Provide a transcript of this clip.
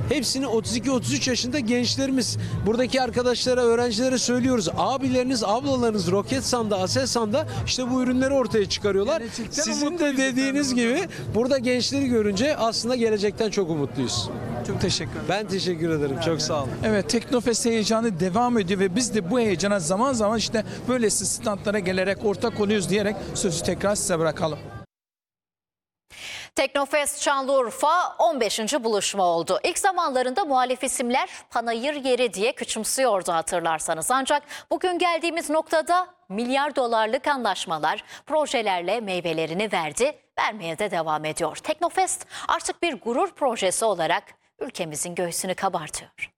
Hepsini 32-33 yaşında gençlerimiz. Buradaki arkadaşlara, öğrencilere söylüyoruz. Abileriniz, ablalarınız Roketsan'da, Aselsan'da işte bu ürünleri ortaya çıkarıyorlar. Gerçekten Sizin de umutluyuz dediğiniz efendim. gibi burada gençleri görünce aslında gelecekten çok umutluyuz. Çok teşekkür ederim. Ben teşekkür ederim. Çok sağ olun. Evet, Teknofest heyecanı devam ediyor ve biz de bu heyecana zaman zaman işte böylesi standlara gelerek ortak oluyoruz diyerek sözü tekrar size bırakalım. Teknofest Şanlıurfa 15. buluşma oldu. İlk zamanlarında muhalif isimler panayır yeri diye küçümsüyordu hatırlarsanız. Ancak bugün geldiğimiz noktada milyar dolarlık anlaşmalar projelerle meyvelerini vermeye de devam ediyor. Teknofest artık bir gurur projesi olarak ülkemizin göğsünü kabartıyor.